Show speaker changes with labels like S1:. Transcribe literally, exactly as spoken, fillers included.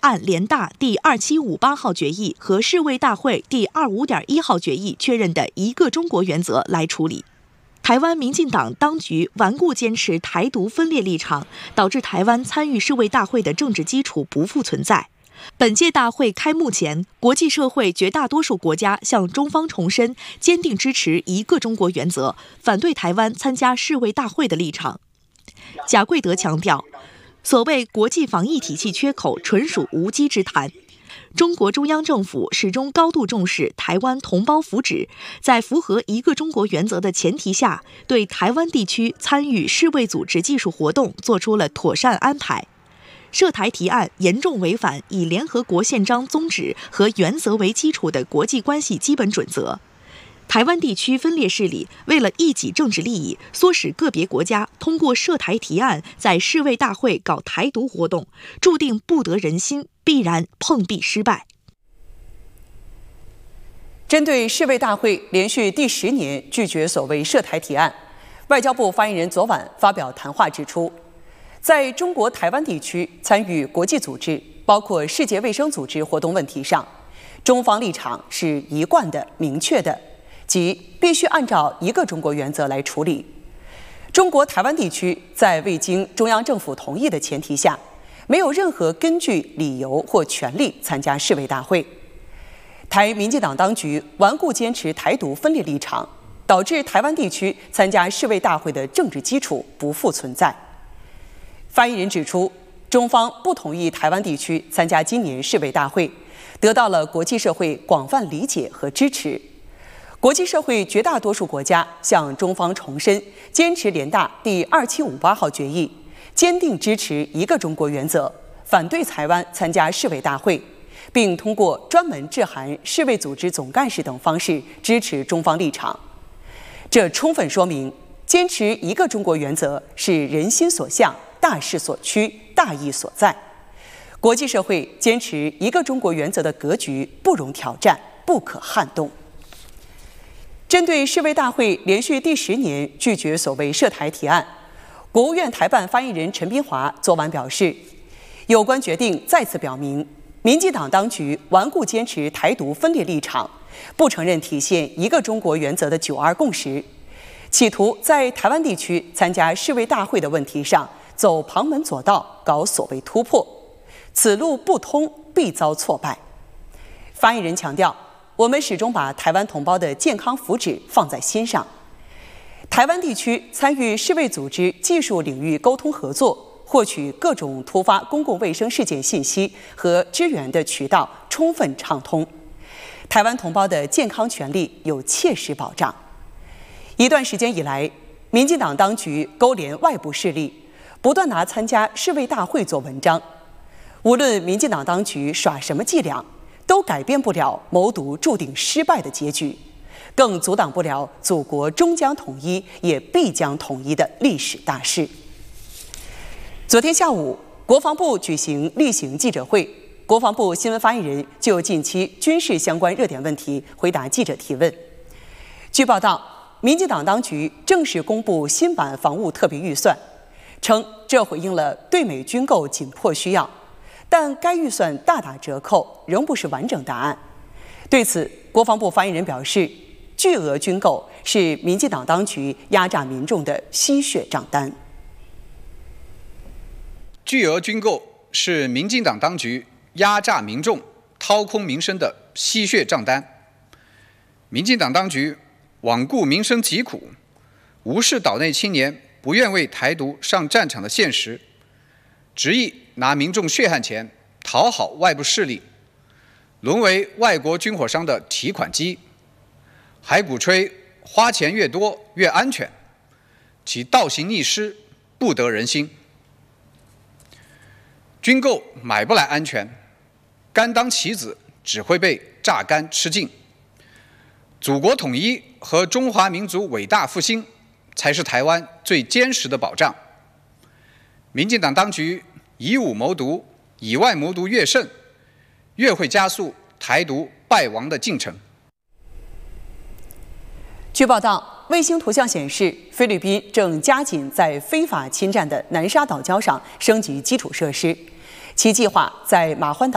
S1: 按联大第二七五八号决议和世卫大会第二五点一号决议确认的一个中国原则来处理。台湾民进党当局顽固坚持台独分裂立场，导致台湾参与世卫大会的政治基础不复存在。本届大会开幕前，国际社会绝大多数国家向中方重申坚定支持一个中国原则，反对台湾参加世卫大会的立场。贾贵德强调，所谓国际防疫体系缺口纯属无稽之谈。中国中央政府始终高度重视台湾同胞福祉，在符合一个中国原则的前提下，对台湾地区参与世卫组织技术活动做出了妥善安排。涉台提案严重违反以联合国宪章宗旨和原则为基础的国际关系基本准则。台湾地区分裂势力为了一己政治利益，唆使个别国家通过涉台提案在世卫大会搞台独活动，注定不得人心，必然碰壁失败。
S2: 针对世卫大会连续第十年拒绝所谓涉台提案，外交部发言人昨晚发表谈话指出，在中国台湾地区参与国际组织，包括世界卫生组织活动问题上，中方立场是一贯的、明确的，即必须按照一个中国原则来处理。中国台湾地区在未经中央政府同意的前提下，没有任何根据、理由或权利参加世卫大会。台民进党当局顽固坚持台独分裂立场，导致台湾地区参加世卫大会的政治基础不复存在。发言人指出，中方不同意台湾地区参加今年世卫大会，得到了国际社会广泛理解和支持。国际社会绝大多数国家向中方重申坚持联大第二七五八号决议，坚定支持一个中国原则，反对台湾参加世卫大会，并通过专门致函世卫组织总干事等方式支持中方立场。这充分说明，坚持一个中国原则是人心所向、大势所趋、大义所在。国际社会坚持一个中国原则的格局不容挑战，不可撼动。针对世卫大会连续第十年拒绝所谓涉台提案，国务院台办发言人陈斌华昨晚表示，有关决定再次表明，民进党当局顽固坚持台独分裂立场，不承认体现一个中国原则的九二共识，企图在台湾地区参加世卫大会的问题上走旁门左道，搞所谓突破，此路不通，必遭挫败。发言人强调，我们始终把台湾同胞的健康福祉放在心上。台湾地区参与世卫组织技术领域沟通合作，获取各种突发公共卫生事件信息和支援的渠道充分畅通，台湾同胞的健康权利有切实保障。一段时间以来，民进党当局勾连外部势力，不断拿参加世卫大会做文章。无论民进党当局耍什么伎俩，都改变不了谋独注定失败的结局，更阻挡不了祖国终将统一，也必将统一的历史大势。昨天下午，国防部举行例行记者会，国防部新闻发言人就近期军事相关热点问题回答记者提问。据报道，民进党当局正式公布新版防务特别预算，称这回应了对美军购紧迫需要，但该预算大打折扣，仍不是完整答案。对此，国防部发言人表示，巨额军购是民进党当局压榨民众的吸血账单。
S3: 巨额军购是民进党当局压榨民众、掏空民生的吸血账单。民进党当局罔顾民生疾苦，无视岛内青年不愿为台独上战场的现实，执意拿民众血汗钱讨好外部势力，沦为外国军火商的提款机，还鼓吹花钱越多越安全，其倒行逆施，不得人心。军购买不来安全，甘当棋子只会被榨干吃尽。祖国统一和中华民族伟大复兴才是台湾最坚实的保障。民进党当局以武谋独，以外谋独越甚，越会加速台独败亡的进程。
S2: 据报道，卫星图像显示，菲律宾正加紧在非法侵占的南沙岛礁上升级基础设施，其计划在马欢岛